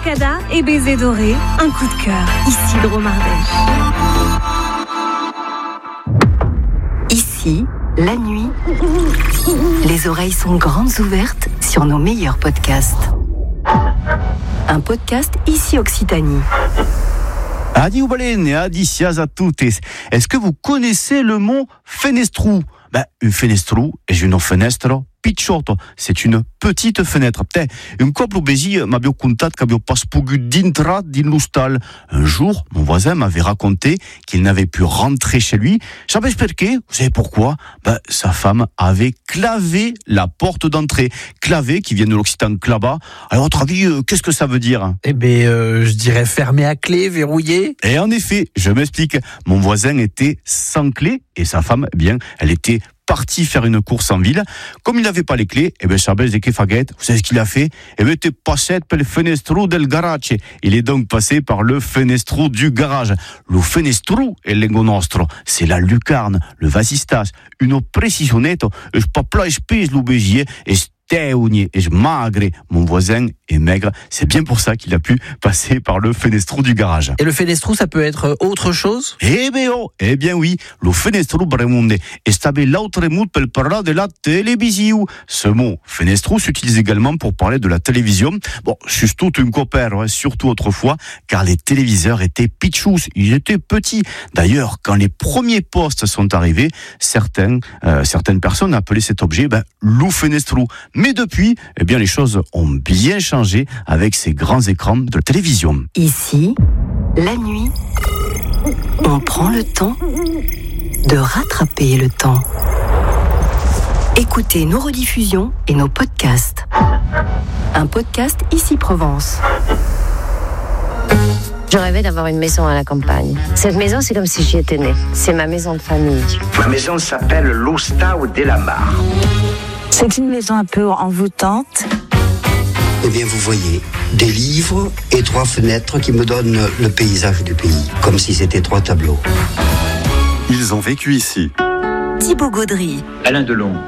Lacada et Baiser Doré, un coup de cœur, ici Dromardèche. Ici, la nuit, les oreilles sont grandes ouvertes sur nos meilleurs podcasts. Un podcast ici Occitanie. Adi Ubalen et adi siaz a toutes. Est-ce que vous connaissez le mot fenestrou? Une fenestrou est une fenêtre picciotto, c'est une petite fenêtre. Un couple obési m'avait contato qu'avait pas pogu d'intra din l'hostal. Un jour, mon voisin m'avait raconté qu'il n'avait pu rentrer chez lui. Savez pourquoi? Vous savez pourquoi? Sa femme avait clavé la porte d'entrée. Clavé, qui vient de l'occitan clava. À votre avis, qu'est-ce que ça veut dire? Je dirais fermé à clé, verrouillé. Et en effet, je m'explique. Mon voisin était sans clé et sa femme, elle était parti faire une course en ville. Comme il n'avait pas les clés, Chabès de Kefaguette, vous savez ce qu'il a fait? T'es passé per le fenestro del garage. Il est donc passé par le fenestro du garage. Le fenestro è lengo nostro, c'est la lucarne, le vasistas, une précisionette, je pas plat espèce l'obégier, et et magre. Mon voisin est maigre. C'est bien pour ça qu'il a pu passer par le fenestro du garage. Et le fenestro, ça peut être autre chose? Eh bien oui. Le fenestro bremonde est l'autre mot pour parler de la télévision. Ce mot fenestro s'utilise également pour parler de la télévision. C'est tout une coopère, surtout autrefois, car les téléviseurs étaient pitchous, ils étaient petits. D'ailleurs, quand les premiers postes sont arrivés, certaines personnes appelaient cet objet le fenestro. Mais depuis, les choses ont bien changé avec ces grands écrans de télévision. Ici, la nuit, on prend le temps de rattraper le temps. Écoutez nos rediffusions et nos podcasts. Un podcast ici Provence. Je rêvais d'avoir une maison à la campagne. Cette maison, c'est comme si j'y étais née. C'est ma maison de famille. Ma maison s'appelle l'Ostau de la Mare. C'est une maison un peu envoûtante. Eh bien, vous voyez, des livres et 3 fenêtres qui me donnent le paysage du pays, comme si c'était 3 tableaux. Ils ont vécu ici. Thibaut Gaudry, Alain Delon.